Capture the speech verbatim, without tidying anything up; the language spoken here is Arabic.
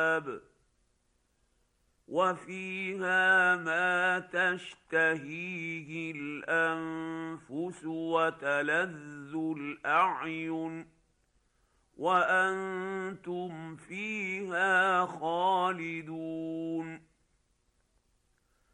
وفيها ما تشتهيه الأنفس وتلذ الأعين وأنتم فيها خالدون